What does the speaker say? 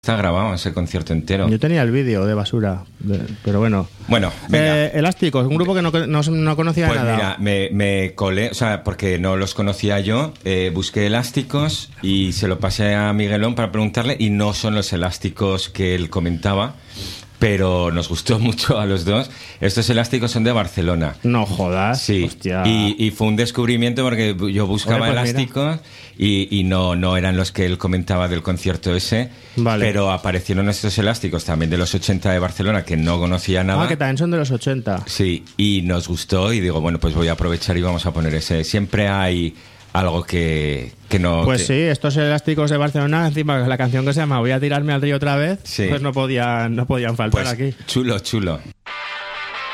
Está grabado ese concierto entero. Yo tenía el vídeo de Basura, pero bueno. Bueno, venga. Elásticos, un grupo que no conocía Pues nada. mira, me colé, o sea, porque no los conocía yo, busqué Elásticos y se lo pasé a Miguelón para preguntarle y no son los Elásticos que él comentaba, pero nos gustó mucho a los dos. Estos Elásticos son de Barcelona. No jodas. Sí, Hostia. y fue un descubrimiento porque yo buscaba Oye, pues Elásticos y no eran los que él comentaba del concierto ese, Vale. pero aparecieron estos Elásticos también de los 80 de Barcelona que no conocía nada. Ah, que también son de los 80. Sí, y nos gustó y digo, bueno, pues voy a aprovechar y vamos a poner ese. Siempre hay algo que no... Pues sí, estos Elásticos de Barcelona, encima la canción que se llama Voy a tirarme al río otra vez, Sí. pues no podían faltar pues aquí. chulo.